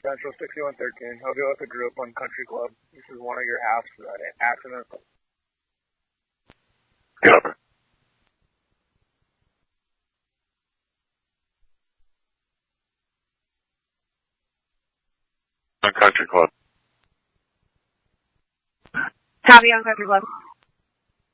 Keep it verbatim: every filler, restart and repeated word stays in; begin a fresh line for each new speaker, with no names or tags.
Central sixty-one thirteen. Hope you at the group on Country Club. This is one of your halves that accident.
Copy. On Country Club.
Copy on Country Club.